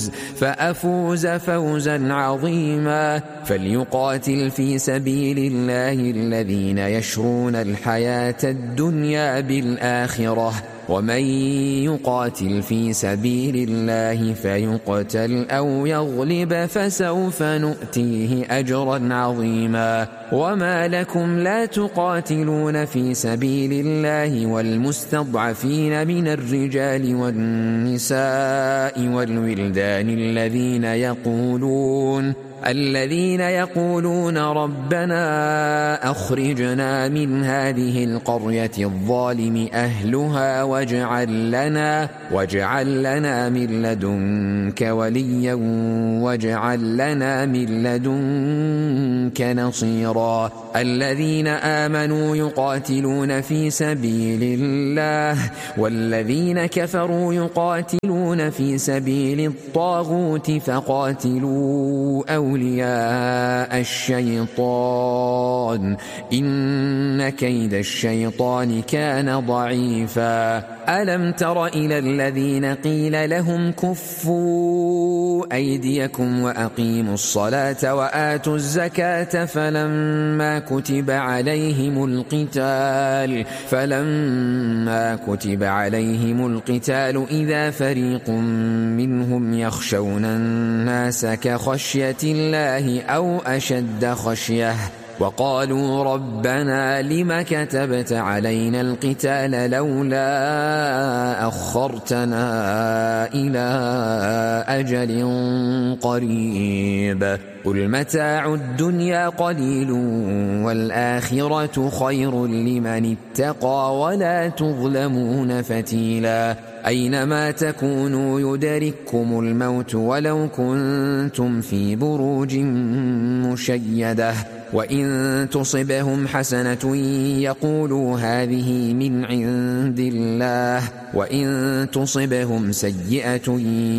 فأفوز فوزا عظيما. فليقاتل في سبيل الله الذين يشرون الحياة الدنيا بالآخرة، ومن يقاتل في سبيل الله فيقتل أو يغلب فسوف نؤتيه أجرا عظيما. وما لكم لا تقاتلون في سبيل الله والمستضعفين من الرجال والنساء والولدان الذين يقولون ربنا أخرجنا من هذه القرية الظالم أهلها واجعل لنا من لدنك وليا واجعل لنا من لدنك نصيرا. الذين آمنوا يقاتلون في سبيل الله والذين كفروا يقاتلون في سبيل الطاغوت فقاتلوا أولياء الشيطان إن كيد الشيطان كان ضعيفا. ألم تر إلى الذين قيل لهم كفوا أيديكم وأقيموا الصلاة وآتوا الزكاة فلما كتب عليهم القتال إذا فريق منهم يخشون الناس كخشية الله أو أشد خشية وقالوا ربنا لم كتبت علينا القتال لولا أخرتنا إلى أجل قريب قل متاع الدنيا قليل والآخرة خير لمن اتقى ولا تظلمون فتيلا. أينما تكونوا يدرككم الموت ولو كنتم في بروج مشيدة وإن تصبهم حسنة يقولوا هذه من عند الله وإن تصبهم سيئة